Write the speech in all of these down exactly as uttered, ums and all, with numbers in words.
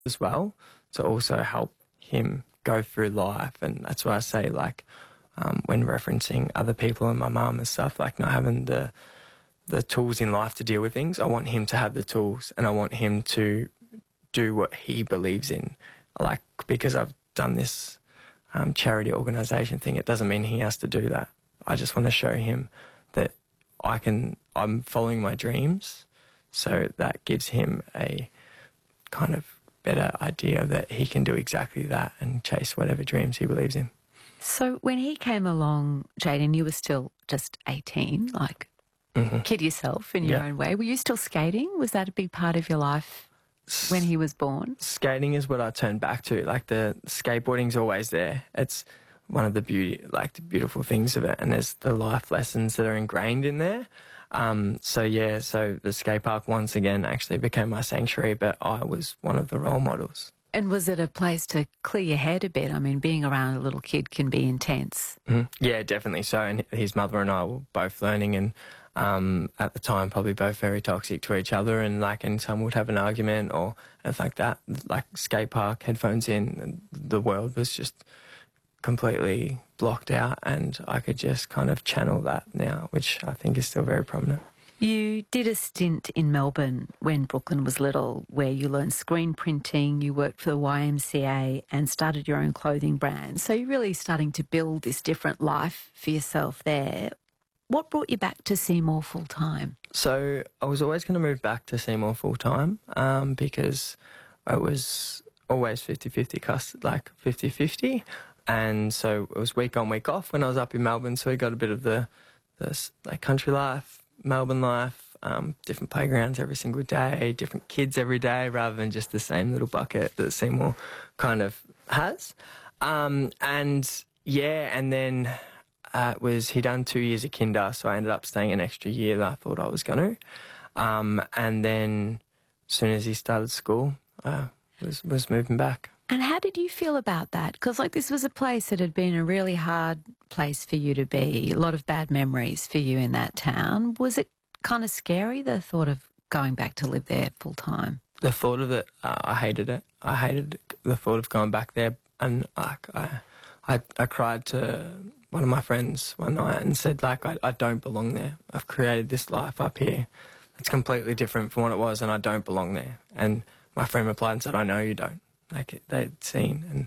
as well to also help him go through life. And that's why I say, like, um, when referencing other people and my mum and stuff, like not having the the tools in life to deal with things, I want him to have the tools and I want him to do what he believes in. Like, because I've done this um, charity organisation thing, it doesn't mean he has to do that. I just want to show him that I can, I'm following my dreams, so that gives him a kind of better idea that he can do exactly that and chase whatever dreams he believes in. So when he came along, Jayden, you were still just eighteen, like mm-hmm. kid yourself in your yeah. own way. Were you still skating? Was that a big part of your life when he was born? Skating is what I turned back to. Like, the skateboarding's always there. It's one of the beauty, like the beautiful things of it, and there's the life lessons that are ingrained in there. Um, so yeah, so the skate park once again actually became my sanctuary, but I was one of the role models. And was it a place to clear your head a bit? I mean, being around a little kid can be intense. Mm-hmm. Yeah, definitely so. And his mother and I were both learning, and um, at the time probably both very toxic to each other, and like anytime we'd have an argument or anything like that, like skate park, headphones in, and the world was just completely blocked out, and I could just kind of channel that now, which I think is still very prominent. You did a stint in Melbourne when Brooklyn was little, where you learned screen printing, you worked for the Y M C A and started your own clothing brand. So you're really starting to build this different life for yourself there. What brought you back to Seymour full-time? So I was always going to move back to Seymour full-time um, because I was always fifty-fifty, like fifty-fifty. And so it was week on, week off when I was up in Melbourne, so we got a bit of the, the like country life, Melbourne life, um, different playgrounds every single day, different kids every day, rather than just the same little bucket that Seymour kind of has. Um, and yeah, and then uh, it was, he done two years of kinder, so I ended up staying an extra year than I thought I was going to. Um, and then as soon as he started school, I was, was moving back. And how did you feel about that? Because, like, this was a place that had been a really hard place for you to be, a lot of bad memories for you in that town. Was it kind of scary, the thought of going back to live there full time? The thought of it, uh, I hated it. I hated the thought of going back there. And like, I, I, I cried to one of my friends one night and said, like, I, I don't belong there. I've created this life up here. It's completely different from what it was, and I don't belong there. And my friend replied and said, I know you don't. Like, they'd seen, and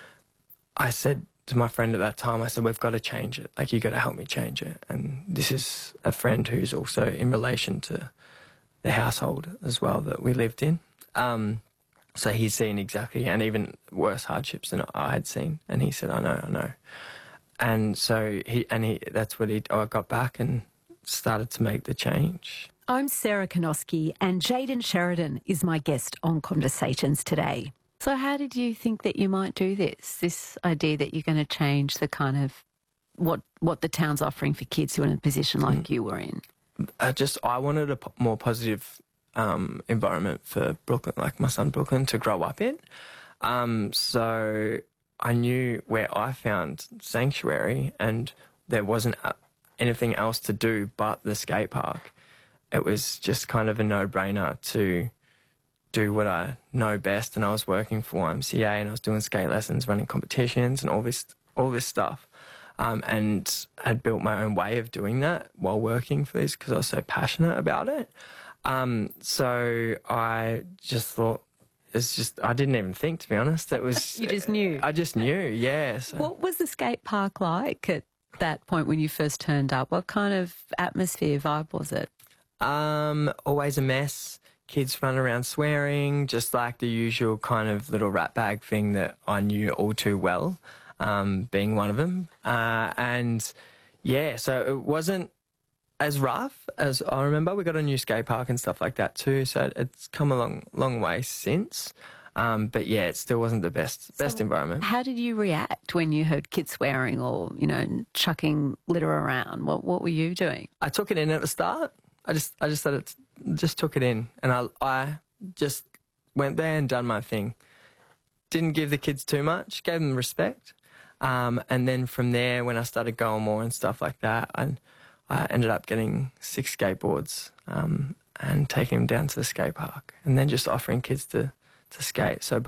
I said to my friend at that time, I said, we've got to change it. Like, you got to help me change it. And this is a friend who's also in relation to the household as well that we lived in. Um, so he's seen exactly, and even worse hardships than I had seen. And he said, I know, I know. And so he, and he, that's what he, I got back and started to make the change. I'm Sarah Konoski, and Jayden Sheridan is my guest on Conversations today. So how did you think that you might do this, this idea that you're going to change the kind of what what the town's offering for kids who are in a position like mm. you were in? I just, I wanted a po- more positive um, environment for Brooklyn, like my son Brooklyn, to grow up in. Um, so I knew where I found sanctuary, and there wasn't anything else to do but the skate park. It was just kind of a no-brainer to do what I know best, and I was working for Y M C A and I was doing skate lessons, running competitions and all this all this stuff, um, and had built my own way of doing that while working for this because I was so passionate about it. Um, so I just thought, it's just, I didn't even think, to be honest. It was you just knew. I just knew, yeah. So. What was the skate park like at that point when you first turned up? What kind of atmosphere, vibe was it? Um, always a mess. Kids run around swearing, just like the usual kind of little rat bag thing that I knew all too well, um, being one of them. Uh, and, yeah, so it wasn't as rough as I remember. We got a new skate park and stuff like that too, so it's come a long, long way since. Um, but, yeah, it still wasn't the best best so environment. How did you react when you heard kids swearing or, you know, chucking litter around? What, what were you doing? I took it in at the start. I just I just let it, just took it in, and I I just went there and done my thing. Didn't give the kids too much, gave them respect, um, and then from there, when I started going more and stuff like that, I, I ended up getting six skateboards um, and taking them down to the skate park, and then just offering kids to to skate. So.